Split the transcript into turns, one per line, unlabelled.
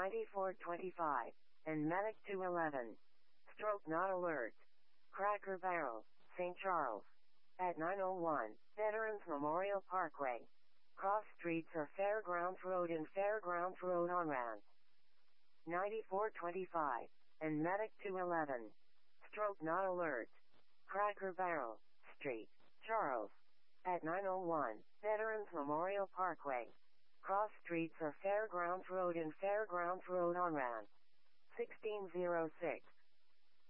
9425, and Medic 211. Stroke not alert. Cracker Barrel, St. Charles. At 901, Veterans Memorial Parkway. Cross streets are Fairgrounds Road and Fairgrounds Road on-ramp. 9425, and Medic 211. Stroke not alert. Cracker Barrel, Street, Charles. At 901, Veterans Memorial Parkway. Cross streets are Fairgrounds Road and Fairgrounds Road on-ramp. 1606.